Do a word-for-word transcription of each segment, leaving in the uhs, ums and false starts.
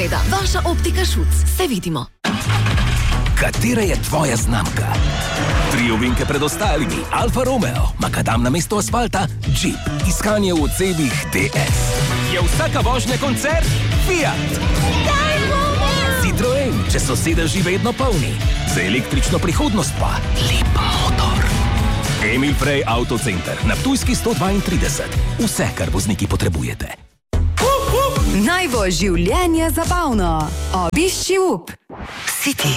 Seveda, vaša Optika Šuc. Se vidimo. Katera je tvoja znamka? Tri ovinke pred ostalimi. Alfa Romeo, makadam na mesto asfalta, Jeep, iskanje v odsebih D S. Je vsaka vožnja koncert? Fiat. Citroen, če so sedeži vedno polni. Za električno prihodnost pa lep motor. Emil Frey Autocenter na Ptujski sto dvaintrideset. Vse, kar vozniki potrebujete. Naj bo življenje zabavno. Obišči up. City.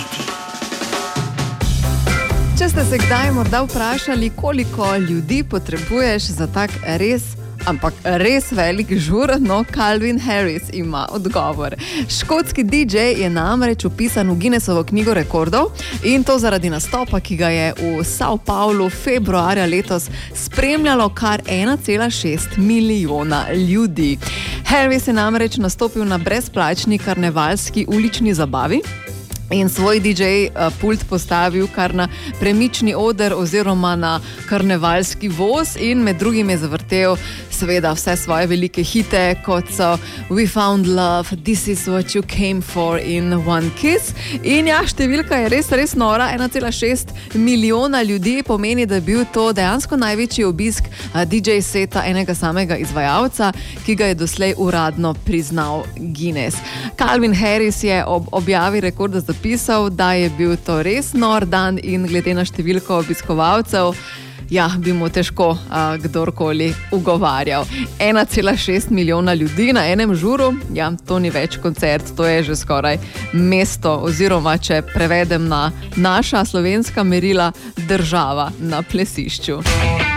Če ste se kdaj morda vprašali, koliko ljudi potrebuješ za tak res, ampak res velik žur, no, Calvin Harris ima odgovor. Škotski D J je namreč vpisan v Guinnessovo knjigo rekordov in to zaradi nastopa, ki ga je v São Paulo februarja letos spremljalo kar ena cela šest milijona ljudi. Harris je namreč nastopil na brezplačni karnevalski ulični zabavi in svoj D J pult postavil kar na premični oder oziroma na karnevalski voz in med drugim je zavrtel seveda vse svoje velike hite, kot so We Found Love, This Is What You Came For in One Kiss. In ja, številka je res, res nora, ena cela šest milijona ljudi, pomeni, da je bil to dejansko največji obisk D J seta enega samega izvajalca, ki ga je doslej uradno priznal Guinness. Calvin Harris je ob objavi rekorda zapisal, da je bil to res nor dan in glede na številko obiskovalcev, ja, bi mu težko a, kdorkoli ugovarjal. ena cela šest milijona ljudi na enem žuru, ja, to ni več koncert, to je že skoraj mesto oziroma, če prevedem na naša slovenska merila, država na plesišču.